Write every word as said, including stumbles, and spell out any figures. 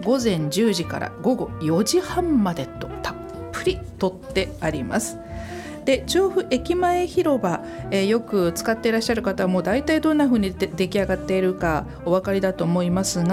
ごぜんじゅうじからごごよじはんまでとたっぷり取ってあります。で調布駅前広場、えー、よく使っていらっしゃる方はもう大体どんな風にで出来上がっているかお分かりだと思いますが、